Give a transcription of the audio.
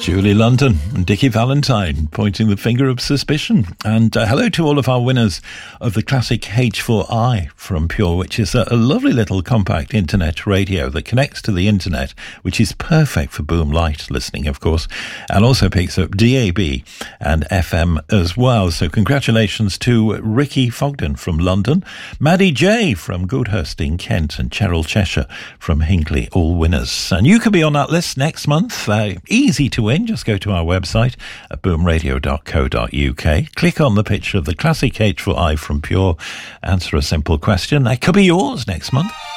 Julie London and Dickie Valentine pointing the finger of suspicion. And hello to all of our winners of the classic H4i from Pure, which is a lovely little compact internet radio that connects to the internet, which is perfect for Boom Light listening, of course, and also picks up DAB and FM as well. So congratulations to Ricky Fogden from London, Maddie J from Goodhurst in Kent, and Cheryl Cheshire from Hinckley, all winners. And you could be on that list next month. Easy to win. Just go to our website at boomradio.co.uk, click on the picture of the classic H4i from Pure, answer a simple question. That could be yours next month.